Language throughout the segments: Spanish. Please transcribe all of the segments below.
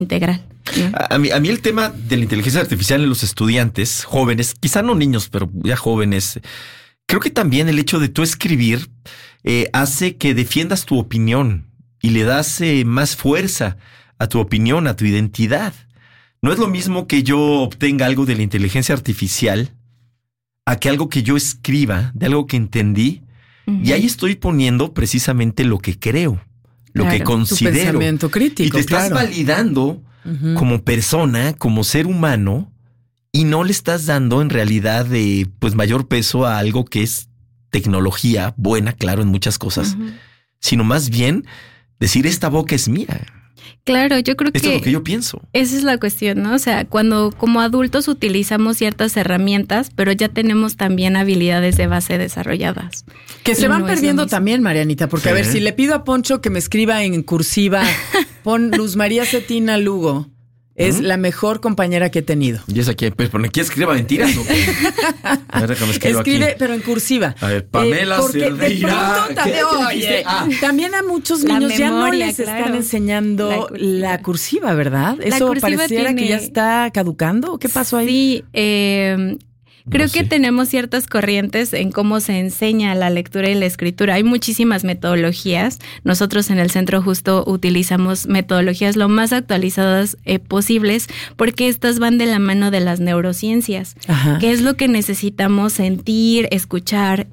integral, ¿no? A mí el tema de la inteligencia artificial en los estudiantes jóvenes, quizá no niños, pero ya jóvenes, creo que también el hecho de tú escribir hace que defiendas tu opinión y le das más fuerza a tu opinión, a tu identidad. No es lo mismo que yo obtenga algo de la inteligencia artificial a que algo que yo escriba, de algo que entendí, y ahí estoy poniendo precisamente lo que creo, lo que considero. Tu pensamiento crítico, y te estás validando como persona, como ser humano, y no le estás dando en realidad pues mayor peso a algo que es tecnología buena, claro, en muchas cosas, sino más bien decir esta boca es mía. Claro, yo creo Esto es lo que yo pienso. Esa es la cuestión, ¿no? O sea, cuando como adultos utilizamos ciertas herramientas, pero ya tenemos también habilidades de base desarrolladas. Que se van perdiendo también, Marianita, porque a ver, si le pido a Poncho que me escriba en cursiva, pon Luz María Cetina Lugo. Es la mejor compañera que he tenido. ¿Y esa quién? Pues pone, ¿quién escriba mentiras o qué? A ver, déjame escribe aquí. Pero en cursiva. A ver, Pamela Cerdeira. También a muchos niños ya no les están enseñando la cursiva, ¿verdad? Eso pareciera que ya está caducando. ¿Qué pasó ahí? Sí, creo que tenemos ciertas corrientes en cómo se enseña la lectura y la escritura. Hay muchísimas metodologías. Nosotros en el centro justo utilizamos metodologías lo más actualizadas posibles porque estas van de la mano de las neurociencias, que es lo que necesitamos sentir, escuchar,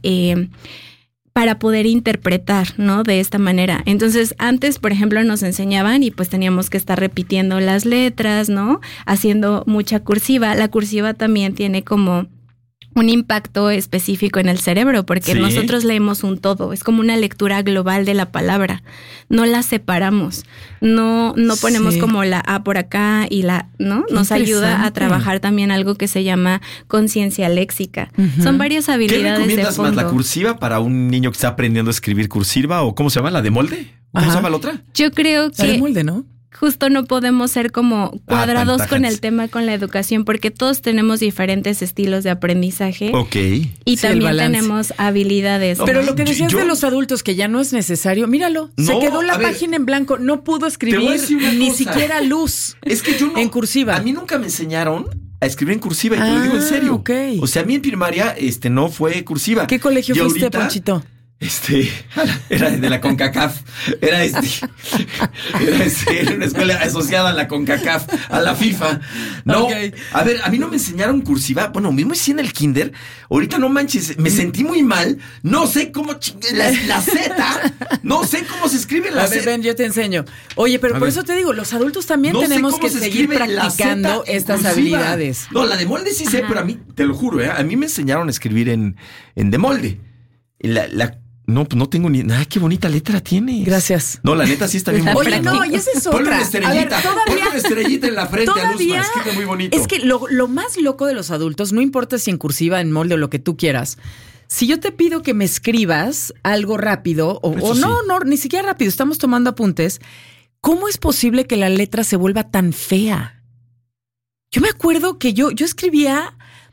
para poder interpretar, ¿no? De esta manera. Entonces, antes, por ejemplo, nos enseñaban y pues teníamos que estar repitiendo las letras, ¿no? Haciendo mucha cursiva. La cursiva también tiene como un impacto específico en el cerebro, porque nosotros leemos un todo, es como una lectura global de la palabra, no la separamos, no ponemos como la A por acá y la, ¿no? Nos ayuda a trabajar también algo que se llama conciencia léxica. Son varias habilidades de fondo. ¿Qué recomiendas más, la cursiva para un niño que está aprendiendo a escribir cursiva o cómo se llama, la de molde? ¿Cómo se llama la otra? Yo creo que... La de molde, ¿no? Justo no podemos ser como cuadrados con el tema, con la educación, porque todos tenemos diferentes estilos de aprendizaje. Y también tenemos habilidades. Pero lo que decías de los adultos, que ya no es necesario, míralo, se quedó la página en blanco, no pudo escribir ni siquiera luz. Es que yo no, en cursiva. A mí nunca me enseñaron a escribir en cursiva, y te lo digo en serio. O sea, a mí en primaria no fue cursiva. ¿Qué colegio fuiste, ahorita, Ponchito? Era de la CONCACAF. Era una escuela asociada a la CONCACAF, a la FIFA. No, a ver, a mí no me enseñaron cursiva. Bueno, mismo hice en el kinder. Ahorita no manches, me sentí muy mal. No sé cómo la Z. No sé cómo se escribe la Z. A ver, ven, yo te enseño. Oye, pero por eso te digo, los adultos también tenemos que seguir practicando estas habilidades. No, la de molde sí sé, pero a mí, te lo juro, a mí me enseñaron a escribir en de molde. No, pues no tengo ni... ¡Ay, qué bonita letra tienes! Gracias. No, la neta sí está bien bonita. Oye, no, y esa es otra. Ponle una estrellita. Ponle una estrellita en la frente a Luzma. Escribe muy bonito. Es que lo más loco de los adultos, no importa si en cursiva, en molde o lo que tú quieras, si yo te pido que me escribas algo rápido, o no, ni siquiera rápido, estamos tomando apuntes, ¿cómo es posible que la letra se vuelva tan fea? Yo me acuerdo que yo escribía...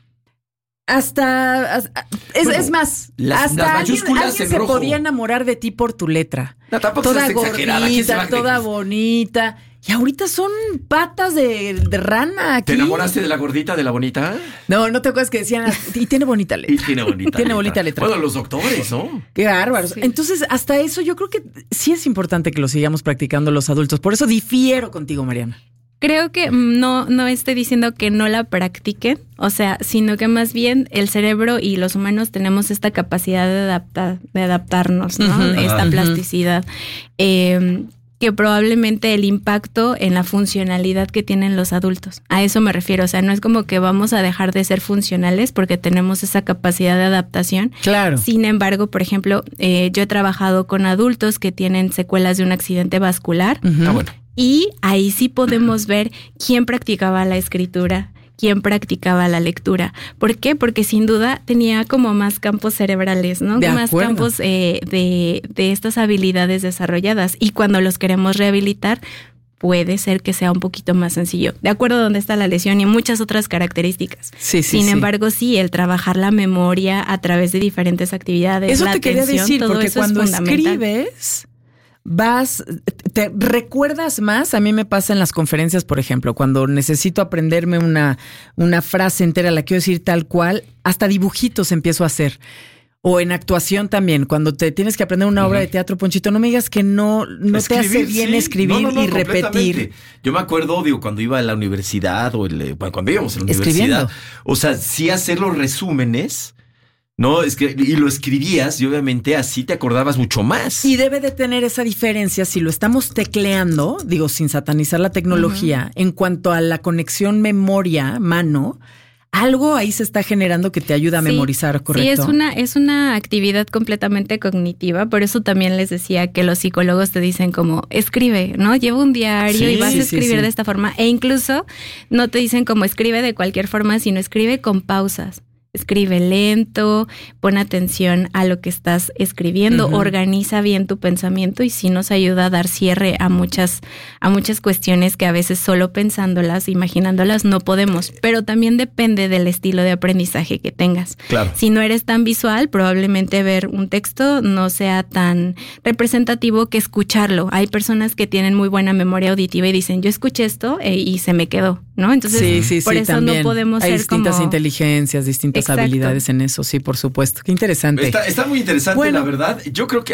Es más, hasta alguien se podía enamorar de ti por tu letra. No, tampoco toda gordita, toda bonita. Y ahorita son patas de rana aquí. ¿Te enamoraste de la gordita, de la bonita? No te acuerdas que decían, y tiene bonita letra. Tiene bonita letra. Bueno, los doctores, ¿no? Qué bárbaros. Sí. Entonces, hasta eso yo creo que sí es importante que lo sigamos practicando los adultos. Por eso difiero contigo, Mariana. Creo que no estoy diciendo que no la practiquen, o sea, sino que más bien el cerebro y los humanos tenemos esta capacidad de adaptarnos, ¿no? Esta plasticidad. Que probablemente el impacto en la funcionalidad que tienen los adultos. A eso me refiero. O sea, no es como que vamos a dejar de ser funcionales porque tenemos esa capacidad de adaptación. Claro. Sin embargo, por ejemplo, yo he trabajado con adultos que tienen secuelas de un accidente vascular. Bueno. Y ahí sí podemos ver quién practicaba la escritura, quién practicaba la lectura. ¿Por qué? Porque sin duda tenía como más campos cerebrales, ¿no? Más campos de estas habilidades desarrolladas. Y cuando los queremos rehabilitar, puede ser que sea un poquito más sencillo, de acuerdo a dónde está la lesión y muchas otras características. Sin embargo, sí, el trabajar la memoria a través de diferentes actividades, eso la te atención, quería decir, todo porque eso cuando es fundamental. Escribes... te recuerdas más. A mí me pasa en las conferencias, por ejemplo, cuando necesito aprenderme una frase entera, la quiero decir tal cual, hasta dibujitos empiezo a hacer. O en actuación también, cuando te tienes que aprender una obra de teatro, Ponchito, no me digas que no te hace bien escribir y repetir. Yo me acuerdo, cuando iba a la universidad cuando íbamos a la universidad, o sea, sí hacer los resúmenes, ¿no? Y lo escribías y obviamente así te acordabas mucho más. Y debe de tener esa diferencia si lo estamos tecleando, sin satanizar la tecnología, en cuanto a la conexión memoria-mano. Algo ahí se está generando que te ayuda a memorizar, ¿correcto? Sí, es una actividad completamente cognitiva. Por eso también les decía que los psicólogos te dicen como, escribe, ¿no? Lleva un diario y vas a escribir de esta forma. E incluso no te dicen como escribe de cualquier forma, sino escribe con pausas. Escribe lento, pon atención a lo que estás escribiendo, organiza bien tu pensamiento y sí nos ayuda a dar cierre a muchas cuestiones que a veces solo pensándolas, imaginándolas no podemos, pero también depende del estilo de aprendizaje que tengas. Claro. Si no eres tan visual, probablemente ver un texto no sea tan representativo que escucharlo. Hay personas que tienen muy buena memoria auditiva y dicen, yo escuché esto y se me quedó, ¿no? Entonces, por eso también. No podemos Hay ser distintas inteligencias, distintas habilidades en eso, sí, por supuesto. Qué interesante. Está muy interesante, la verdad. Yo creo que,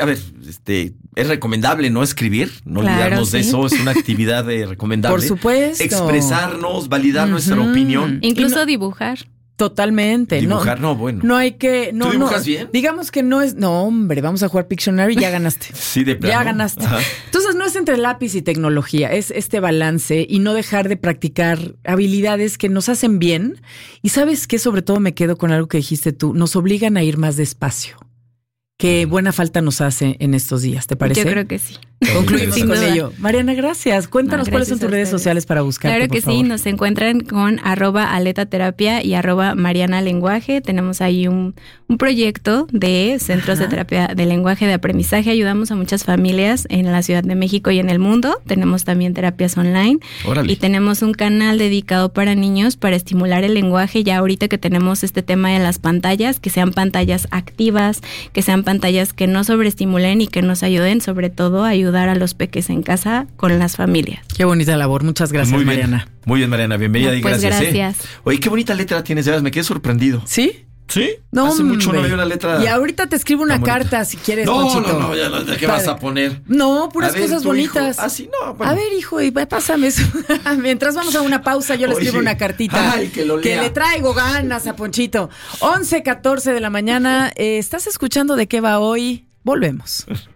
es recomendable no escribir, no olvidarnos de eso, es una actividad recomendable. Por supuesto. Expresarnos, validar nuestra opinión. Incluso dibujar. Totalmente. Dibujar, bueno. No hay que... No, ¿Tú dibujas bien? Digamos que no es... No, hombre, vamos a jugar Pictionary y ya ganaste. Sí, de plano. Ya ganaste. Ajá. Entonces no es entre lápiz y tecnología, es este balance y no dejar de practicar habilidades que nos hacen bien. Y ¿sabes qué? Sobre todo me quedo con algo que dijiste tú. Nos obligan a ir más despacio. Que buena falta nos hace en estos días, ¿te parece? Yo creo que sí. Concluimos con ello. Mariana, gracias. Cuéntanos cuáles son tus redes sociales para buscarte, Claro que por favor. Sí, nos encuentran con @aletaterapia y @marianalenguaje. Tenemos ahí un proyecto de centros de terapia de lenguaje de aprendizaje. Ayudamos a muchas familias en la Ciudad de México y en el mundo. Tenemos también terapias online. Órale. Y tenemos un canal dedicado para niños para estimular el lenguaje. Ya ahorita que tenemos este tema de las pantallas, que sean pantallas activas, que sean pantallas que no sobreestimulen y que nos ayuden sobre todo a ayudar a los peques en casa con las familias. Qué bonita labor. Muchas gracias, Muy bien, Mariana. Muy bien, Mariana. Bienvenida y gracias. Gracias. Oye, qué bonita letra tienes, de verdad, me quedé sorprendido. ¿Sí? ¿Sí? No, hace mucho no había una letra. Y ahorita te escribo una carta si quieres, Ponchito. No, ya ¿qué vas a poner? No, puras cosas bonitas. Sí, no, bueno. A ver, hijo, pásame eso. Mientras vamos a una pausa, yo le escribo una cartita. Ay, que lo lea. Que le traigo ganas a Ponchito. 11:14 de la mañana. ¿Estás escuchando de qué va hoy? Volvemos.